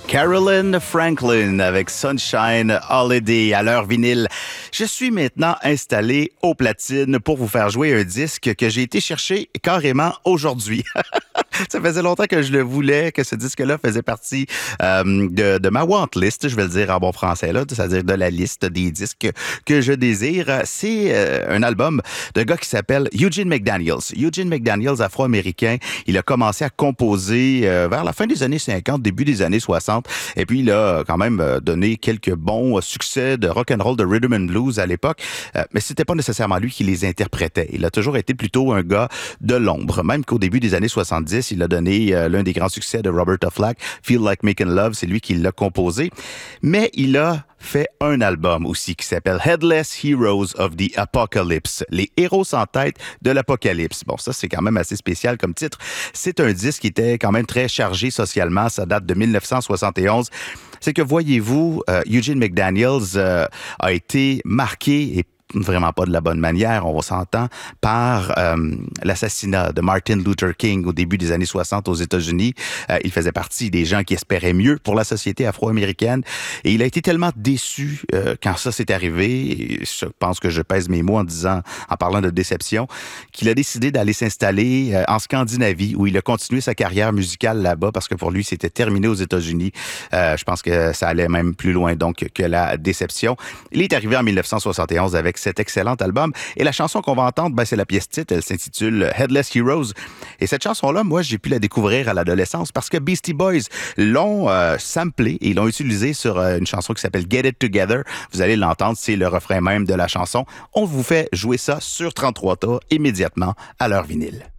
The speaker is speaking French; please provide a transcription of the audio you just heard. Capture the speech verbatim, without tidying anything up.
Carolyn Franklin avec Sunshine Holiday à l'heure vinyle. Je suis maintenant installé aux platines pour vous faire jouer un disque que j'ai été chercher carrément aujourd'hui. Ça faisait longtemps que je le voulais, que ce disque-là faisait partie euh, de, de ma want list, je vais le dire en bon français, là, c'est-à-dire de la liste des disques que je désire. C'est euh, un album d'un gars qui s'appelle Eugene McDaniels. Eugene McDaniels, afro-américain, il a commencé à composer euh, vers la fin des années cinquante, début des années soixante, et puis il a quand même donné quelques bons succès de rock and roll, de rhythm and blues à l'époque, euh, mais c'était pas nécessairement lui qui les interprétait. Il a toujours été plutôt un gars de l'ombre, même qu'au début des années soixante-dix, il a donné euh, l'un des grands succès de Roberta Flack, Feel Like Making Love, c'est lui qui l'a composé. Mais il a fait un album aussi qui s'appelle Headless Heroes of the Apocalypse, les héros sans tête de l'apocalypse. Bon, ça c'est quand même assez spécial comme titre. C'est un disque qui était quand même très chargé socialement, ça date de dix-neuf cent soixante et onze. C'est que voyez-vous, euh, Eugene McDaniels euh, a été marqué et vraiment pas de la bonne manière, on s'entend, par euh, l'assassinat de Martin Luther King au début des années soixante aux États-Unis. Euh, il faisait partie des gens qui espéraient mieux pour la société afro-américaine et il a été tellement déçu euh, quand ça s'est arrivé, et je pense que je pèse mes mots en disant, en parlant de déception, qu'il a décidé d'aller s'installer euh, en Scandinavie où il a continué sa carrière musicale là-bas parce que pour lui, c'était terminé aux États-Unis. Euh, je pense que ça allait même plus loin donc que la déception. Il est arrivé en dix-neuf cent soixante et onze avec cet excellent album. Et la chanson qu'on va entendre, ben, c'est la pièce titre. Elle s'intitule Headless Heroes. Et cette chanson-là, moi, j'ai pu la découvrir à l'adolescence parce que Beastie Boys l'ont euh, samplée et l'ont utilisée sur euh, une chanson qui s'appelle Get It Together. Vous allez l'entendre, c'est le refrain même de la chanson. On vous fait jouer ça sur trente-trois tours immédiatement à l'heure vinyle.